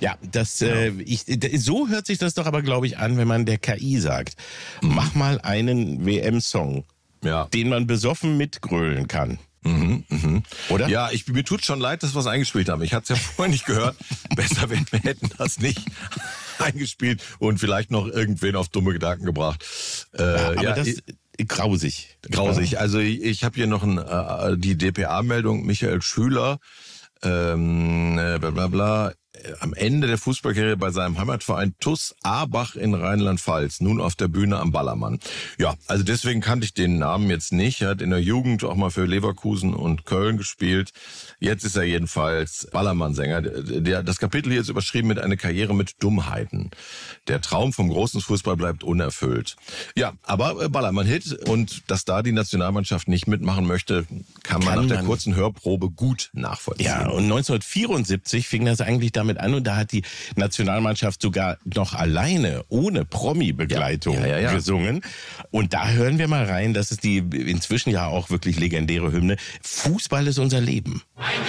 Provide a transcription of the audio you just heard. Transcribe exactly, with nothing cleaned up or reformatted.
Ja, das, ja. Äh, ich, so hört sich das doch aber, glaube ich, an, wenn man der K I sagt, mhm. mach mal einen W M-Song, ja. den man besoffen mitgrölen kann. Mhm, mhm. Oder? Ja, ich, mir tut schon leid, dass wir es eingespielt haben. Ich hatte es ja vorhin nicht gehört. Besser, wenn wir hätten das nicht eingespielt und vielleicht noch irgendwen auf dumme Gedanken gebracht. Äh, ja, aber ja, das ist grausig. Grausig. Also ich, ich habe hier noch ein, äh, die D P A-Meldung. Michael Schüler, ähm, äh, bla bla bla. Am Ende der Fußballkarriere bei seinem Heimatverein T U S Aabach in Rheinland-Pfalz, nun auf der Bühne am Ballermann. Ja, also deswegen kannte ich den Namen jetzt nicht. Er hat in der Jugend auch mal für Leverkusen und Köln gespielt. Jetzt ist er jedenfalls Ballermann-Sänger. Der, das Kapitel hier ist überschrieben mit einer Karriere mit Dummheiten. Der Traum vom großen Fußball bleibt unerfüllt. Ja, aber Ballermann-Hit, und dass da die Nationalmannschaft nicht mitmachen möchte, kann man kann nach der man. kurzen Hörprobe gut nachvollziehen. Ja, und neunzehnhundertvierundsiebzig fing das eigentlich damit an, und da hat die Nationalmannschaft sogar noch alleine, ohne Promi-Begleitung ja, ja, ja, ja. gesungen. Und da hören wir mal rein, das ist die inzwischen ja auch wirklich legendäre Hymne. Fußball ist unser Leben.